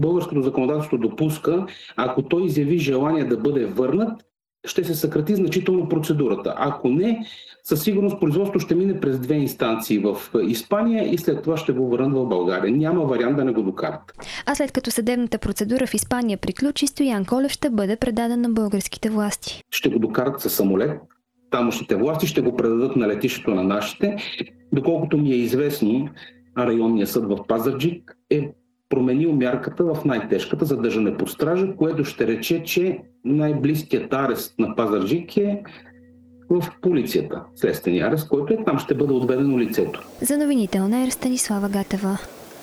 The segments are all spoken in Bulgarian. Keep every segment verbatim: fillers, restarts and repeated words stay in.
Българското законодателство допуска, ако той изяви желание да бъде върнат, ще се съкрати значително процедурата. Ако не, със сигурност производството ще мине през две инстанции в Испания и след това ще го върнат в България. Няма вариант да не го докарат. А след като съдебната процедура в Испания приключи, Стоян Колев ще бъде предаден на българските власти. Ще го докарат със самолет. Тамошните власти ще го предадат на летището на нашите. Доколкото ми е известно, районният съд в Пазарджик е променил мярката в най-тежката задържане под стража, което ще рече, че най-близкият арест на Пазарджик е в полицията. Следствения арест, който е там, ще бъде отведено лицето. За новините ОНЕР Станислава Гатева.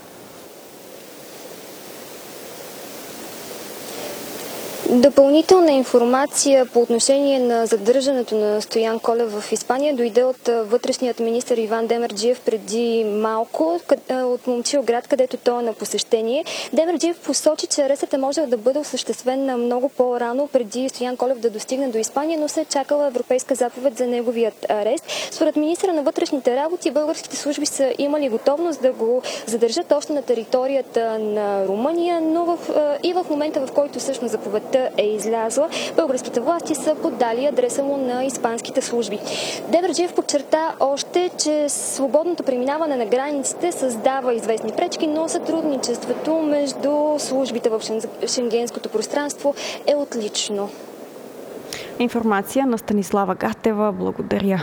Допълнителна информация по отношение на задържането на Стоян Колев в Испания дойде от вътрешният министър Иван Демерджиев преди малко от Момчилград, където той е на посещение. Демерджиев посочи, че арестът е можел да бъде осъществен много по-рано, преди Стоян Колев да достигне до Испания, но се е чакала европейска заповед за неговият арест. Според министъра на вътрешните работи, българските служби са имали готовност да го задържат още на територията на Румъния, но в, и в момента, в който всъщност заповедта е излязла, българските власти са поддали адреса му на испанските служби. Демерджиев подчерта още, че свободното преминаване на границите създава известни пречки, но сътрудничеството между службите в шенгенското пространство е отлично. Информация на Станислава Гатева. Благодаря.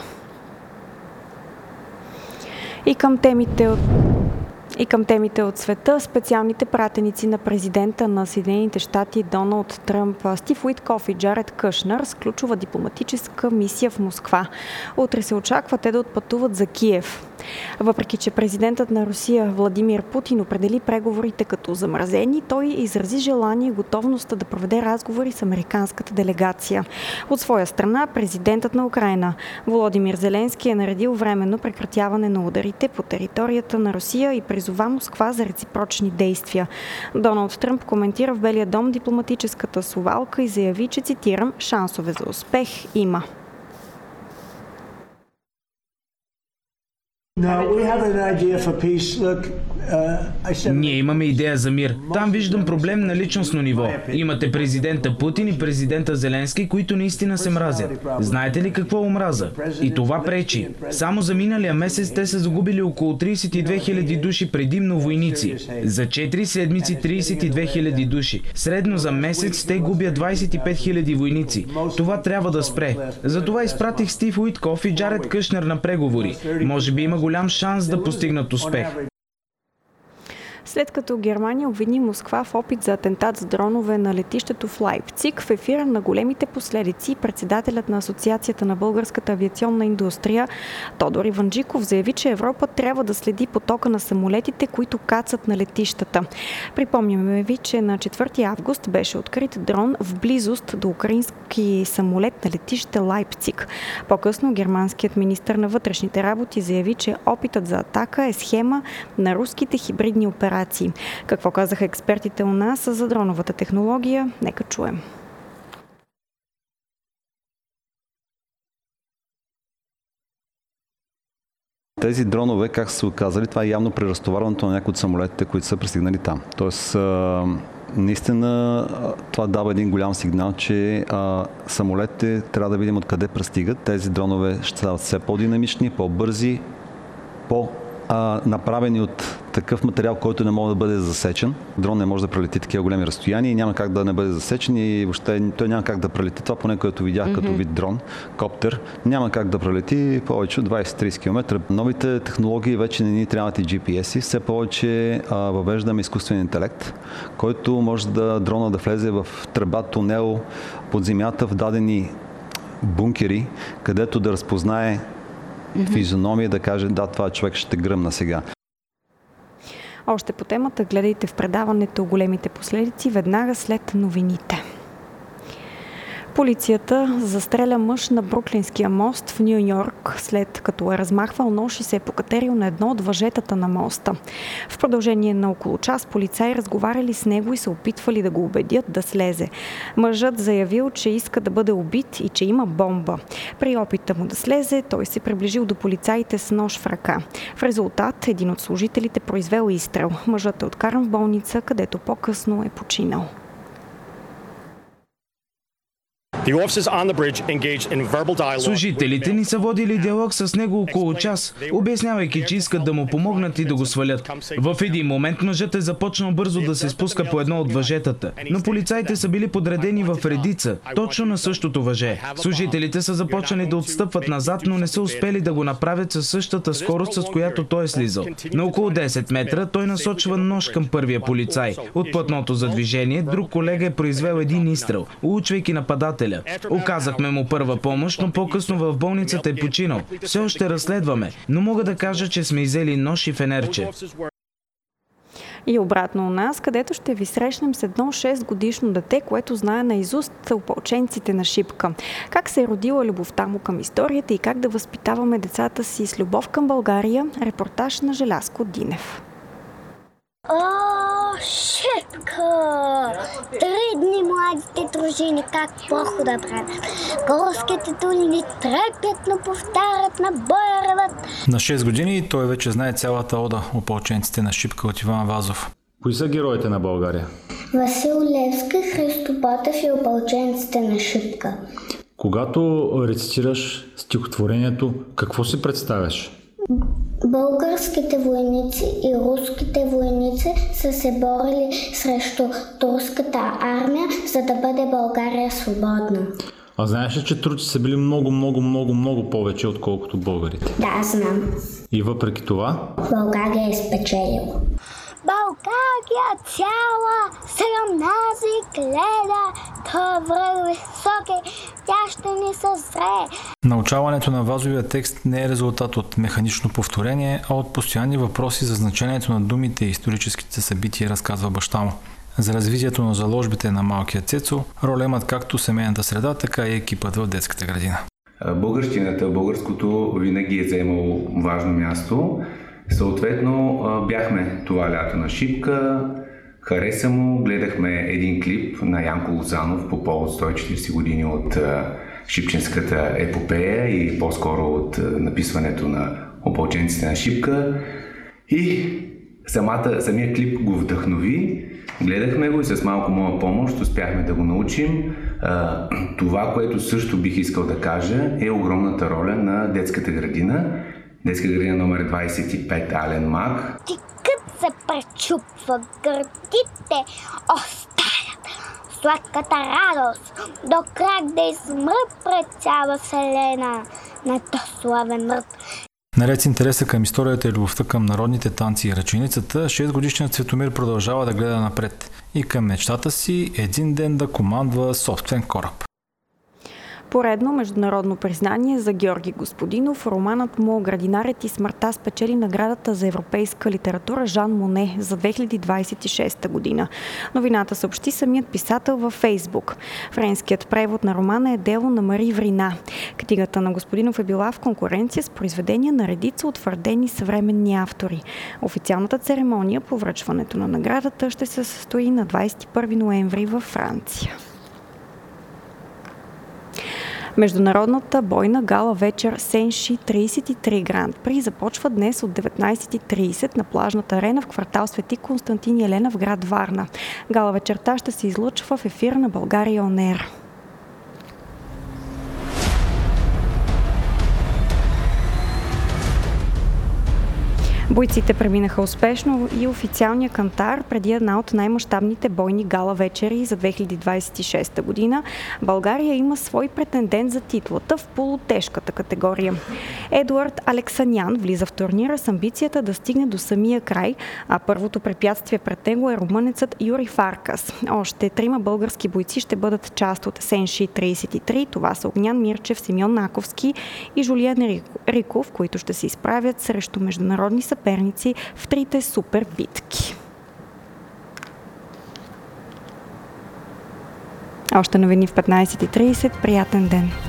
И към темите от И към темите от света, специалните пратеници на президента на Съединените щати Доналд Тръмп, Стив Уиткоф и Джаред Кушнер с ключова дипломатическа мисия в Москва. Утре се очаква те да отпътуват за Киев. Въпреки че президентът на Русия Владимир Путин определи преговорите като замразени, той изрази желание и готовността да проведе разговори с американската делегация. От своя страна, президентът на Украйна Володимир Зеленски е наредил временно прекратяване на ударите по територията на Русия и призова Москва за реципрочни действия. Доналд Тръмп коментира в Белия дом дипломатическата совалка и заяви, че, цитирам, шансове за успех има. Ние имаме идея за мир. Там виждам проблем на личностно ниво. Имате президента Путин и президента Зеленски, които наистина се мразят. Знаете ли какво е омраза? И това пречи. Само за миналия месец те са загубили около тридесет и две хиляди души, предимно войници. За четири седмици тридесет и две хиляди души. Средно за месец те губят двадесет и пет хиляди войници. Това трябва да спре. Затова изпратих Стив Уиткоф и Джаред Кушнер на преговори. Може би има голям шанс да постигнат успех. След като Германия обвини Москва в опит за атентат с дронове на летището в Лайпциг, в ефира на големите последици, председателят на Асоциацията на българската авиационна индустрия Тодор Иванджиков заяви, че Европа трябва да следи потока на самолетите, които кацат на летищата. Припомняме ви, че на четвърти август беше открит дрон в близост до украински самолет на летище Лайпциг. По-късно германският министър на вътрешните работи заяви, че опитът за атака е схема на руските хибридни операции. Какво казаха експертите у нас за дроновата технология? Нека чуем. Тези дронове, как са се оказали, това е явно преразтоварването на някои от самолетите, които са пристигнали там. Тоест, наистина това дава един голям сигнал, че а, самолетите трябва да видим откъде пристигат. Тези дронове ще стават все по-динамични, по-бързи, по- А, направени от такъв материал, който не може да бъде засечен. Дрон не може да прелети такива големи разстояния и няма как да не бъде засечен и въобще той няма как да прелети. Това поне което видях mm-hmm. като вид дрон, коптер, няма как да прелети повече от двадесет до тридесет километра. Новите технологии вече не ни трябват и джи пи ес-и. Все повече а, въвеждаме изкуствен интелект, който може да дрона да влезе в тръба, тунел под земята в дадени бункери, където да разпознае физиономия, да каже, да, това човек ще гръмна сега. Още по темата гледайте в предаването "Големите последици" веднага след новините. Полицията застреля мъж на Бруклинския мост в Ню Йорк, след като е размахвал нож и се е покатерил на едно от въжетата на моста. В продължение на около час полицаи разговаряли с него и се опитвали да го убедят да слезе. Мъжът заявил, че иска да бъде убит и че има бомба. При опита му да слезе, той се приближил до полицаите с нож в ръка. В резултат един от служителите произвел изстрел. Мъжът е откаран в болница, където по-късно е починал. Служителите ни са водили диалог с него около час, обяснявайки, че искат да му помогнат и да го свалят. В един момент мъжът е започнал бързо да се спуска по едно от въжетата, но полицаите са били подредени в редица, точно на същото въже. Служителите са започнали да отстъпват назад, но не са успели да го направят със същата скорост, с която той е слизал. На около десет метра той насочва нож към първия полицай. От платното за движение друг колега е произвел един изстрел, улучвайки нападателя. Оказахме му първа помощ, но по-късно в болницата е починал. Все още разследваме, но мога да кажа, че сме изели нож и фенерче. И обратно у нас, където ще ви срещнем с едно шестгодишно дете, което знае наизуст опълченците на Шипка. Как се е родила любовта му към историята и как да възпитаваме децата си с любов към България, репортаж на Желязко Динев. О, Шипка! Три дни младите дружини как похода правят. Горските долини трепетно повтарят на боя реват. На шест години той вече знае цялата ода опълченците на Шипка от Иван Вазов. Кои са героите на България? Васил Левски, Христо Ботев и опълченците на Шипка. Когато рецитираш стихотворението, какво си представяш? Българските войници и руските войници са се борили срещу турската армия, за да бъде България свободна. А знаеш ли, че турци са били много, много, много, много повече, отколкото българите? Да, знам. И въпреки това? България е спечелила. България цяла се намнази гледа, това връх високи, тя ще ни съзре. Научаването на Вазовия текст не е резултат от механично повторение, а от постоянни въпроси за значението на думите и историческите събития, разказва баща му. За развитието на заложбите на малкия Цецо роля имат както семейната среда, така и екипът в детската градина. Българщината, българското винаги е заемало важно място. Съответно, бяхме това лято на Шипка, хареса му, гледахме един клип на Янко Лозанов по повод сто и четиридесет години от шипченската епопея и по-скоро от написването на опълченците на Шипка. И самата, самия клип го вдъхнови, гледахме го и с малко моя помощ успяхме да го научим. Това, което също бих искал да кажа, е огромната роля на детската градина. Детска градина номер двадесет и пет Ален Мак. Ти кът се пречупва, гърдите оставят сладката радост, до крак да измрът пред цяла вселена на то славен род. Наред с интереса към историята и любовта към народните танци и ръченицата, шестгодишният Цветомир продължава да гледа напред и към мечтата си един ден да командва собствен кораб. Поредно международно признание за Георги Господинов. Романът му "Градинарят и смъртта" спечели наградата за европейска литература Жан Моне за две хиляди двадесет и шеста година. Новината съобщи самият писател във Фейсбук. Френският превод на романа е дело на Мари Врина. Книгата на Господинов е била в конкуренция с произведения на редица утвърдени съвременни автори. Официалната церемония по връчването на наградата ще се състои на двадесет и първи ноември във Франция. Международната бойна гала вечер Сенши тридесет и три Гранд При започва днес от деветнадесет и тридесет на плажната арена в квартал Свети Константин и Елена в град Варна. Гала вечерта ще се излъчва в ефир на България Он Ер. Бойците преминаха успешно и официалния кантар преди една от най-мащабните бойни гала вечери за две хиляди двадесет и шеста година. България има свой претендент за титлата в полутежката категория. Едуард Алексанян влиза в турнира с амбицията да стигне до самия край, а първото препятствие пред него е румънецът Юри Фаркас. Още трима български бойци ще бъдат част от Сенши тридесет и три. Това са Огнян Мирчев, Симеон Наковски и Жулиан Риков, които ще се изправят срещу международни съперници в трите супер битки. Още новини в петнайсет и трийсет. Приятен ден!